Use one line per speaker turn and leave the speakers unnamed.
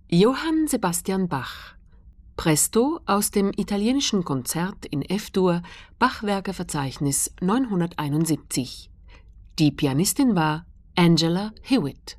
Johann Sebastian Bach. Presto aus dem italienischen Konzert in F-Dur, Bachwerkeverzeichnis 971. Die Pianistin war Angela Hewitt.